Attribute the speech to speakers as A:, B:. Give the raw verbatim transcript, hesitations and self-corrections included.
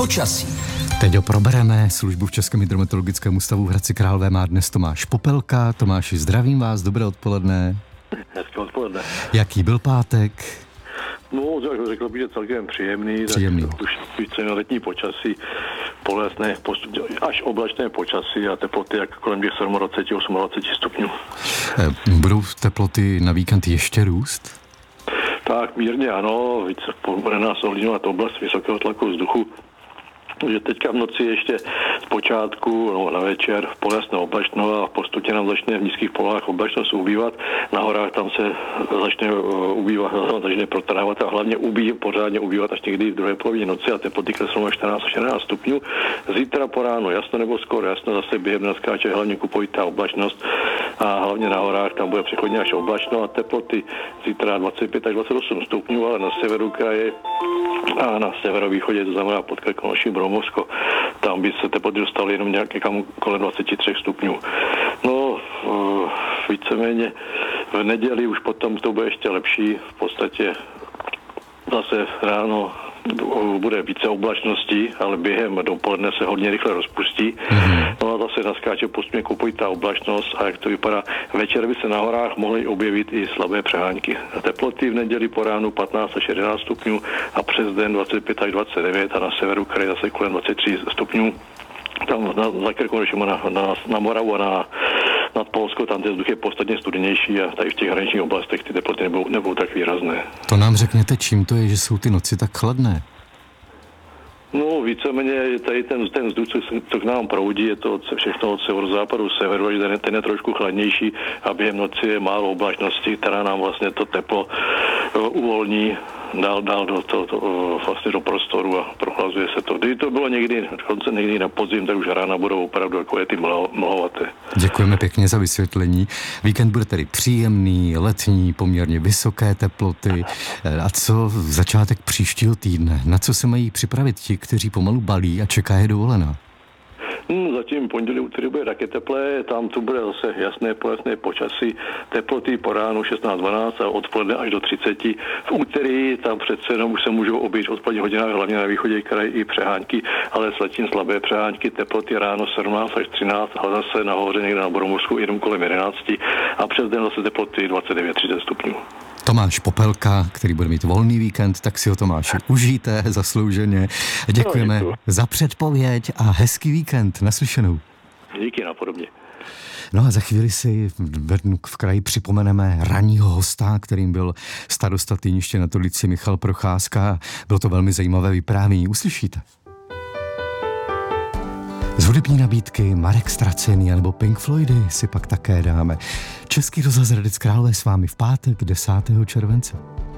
A: Počasí.
B: Teď ho probereme. Službu v Českém hydrometeorologickém ústavu v Hradci Králové má dnes Tomáš Popelka. Tomáši, zdravím vás, dobré odpoledne.
C: Hezké odpoledne.
B: Jaký byl pátek?
C: No, tak řekl bych, že celkem příjemný.
B: Příjemný.
C: Tak už více na letní počasí, polesné, až oblačné počasí a teploty jak kolem těch dvacet sedm až osmdesát stupňů.
B: Budou teploty na víkend ještě růst?
C: Tak mírně ano, více bude nás ovlivňovat oblast vysokého tlaku vzduchu. Že teďka v noci ještě z počátku, no, na večer polesné oblačno a postupně nám začne v nízkých polohách oblačnost ubývat. Na horách tam se začne uh, ubývat, začne protrhávat a hlavně ubí, pořádně ubývat až někdy v druhé polovině noci a teploty klesnou na čtrnáct až čtrnáct stupňů. Zítra po ránu jasno nebo skoro jasno, zase během naskáče hlavně kupojitá oblačnost a hlavně na horách tam bude přechodně až oblačno a teploty zítra dvacet pět až dvacet osm stupňů, ale na severu kraje a na severovýchodě, to znamená pod Krkonoší, Bromovsko, tam by se teploty dostaly jenom nějaké kam kolem dvacet tři stupňů. No, víceméně v neděli už potom to bude ještě lepší, v podstatě zase ráno bude více oblačností, ale během dopoledne se hodně rychle rozpustí. Mm-hmm. No a zase naskáče postupně kupojitá oblačnost a jak to vypadá, večer by se na horách mohly objevit i slabé přehánky. Teploty v neděli po ránu patnáct až jedenáct stupňů a přes den dvacet pět až dvacet devět a na severu kraje zase kolem dvacet tři stupňů. Tam na, za Krkonošem na, na, na Moravu a na nad Polsko, tam ten vzduch je podstatně studenější a tady v těch hraničních oblastech ty teploty nebudou, nebudou tak výrazné.
B: To nám řekněte, čím to je, že jsou ty noci tak chladné?
C: No, víceméně tady ten, ten vzduch, co, co k nám proudí, je to všechno od severozápadu, severu, že ten, ten je trošku chladnější a během noci je málo oblačnosti, která nám vlastně to teplo uh, uvolní dál, dál do, to, to, uh, vlastně do prostoru a prochlazuje se to. Kdyby to bylo někdy, dokonce někdy na podzim, tak už rána budou opravdu takové ty mlhovaté.
B: Děkujeme pěkně za vysvětlení. Víkend bude tedy příjemný, letní, poměrně vysoké teploty. A co začátek příštího týdne? Na co se mají připravit ti, kteří pomalu balí a čeká je dovolená?
C: Hmm, zatím pondělí, úterý bude také teplé, tam tu bude zase jasné polesné počasí, teploty po ránu šestnáct dvanáct a odpoledne až do třicet. V úterý tam přece jenom už se můžou obít v odpoledních hodinách, hlavně na východě kraje i přehánky, ale zatím slabé přehánky, teploty ráno sedmnáct až třináct, ale zase nahoře někde na Bromovsku jenom kolem jedenáct a přes den zase teploty dvacet devět až třicet stupňů.
B: Tomáš Popelka, který bude mít volný víkend, tak si ho, Tomáši, užijte zaslouženě. Děkujeme no, za předpověď a hezký víkend. Naslyšenou.
C: Díky, napodobně.
B: No a za chvíli si v kraji připomeneme ranního hosta, kterým byl starosta Týniště nad Orlicí Michal Procházka. Bylo to velmi zajímavé vyprávění. Uslyšíte. Z hudební nabídky Marek Stracený nebo Pink Floydy si pak také dáme. Český rozhlas Hradec Králové s vámi v pátek desátého července.